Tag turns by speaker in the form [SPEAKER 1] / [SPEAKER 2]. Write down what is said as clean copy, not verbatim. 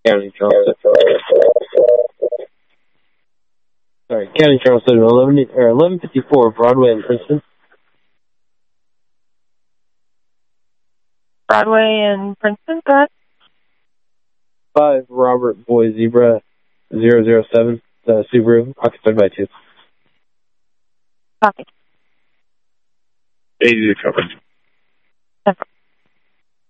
[SPEAKER 1] County Charleston. Sorry, County Charleston, 1154 Broadway in Princeton.
[SPEAKER 2] Broadway in Princeton, go ahead.
[SPEAKER 1] 5 Robert Boy Zebra 007 Subaru, occupied by 2.
[SPEAKER 2] Copy.
[SPEAKER 3] 80 to cover.